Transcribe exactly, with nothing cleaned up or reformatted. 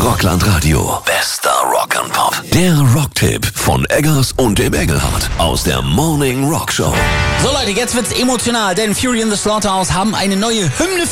Rockland Radio. Bester Rock and Pop. Der Rocktipp von Eggers und dem Engelhardt aus der Morning Rock Show. So Leute, jetzt wird's emotional, denn Fury in the Slaughterhouse haben eine neue Hymne